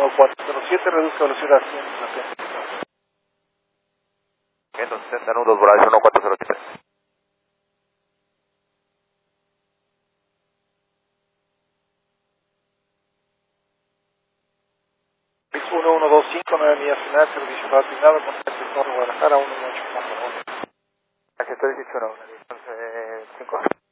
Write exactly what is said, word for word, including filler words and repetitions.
uno cuatro cero siete, reduzca velocidad a cien. ciento sesenta nudos, Verizon uno cuatro cero siete. uno uno dos cinco, nueve millas final, servicio para asignado con el sector Guadalajara, uno ocho cuatro uno. Sector dieciocho, no, entonces cinco.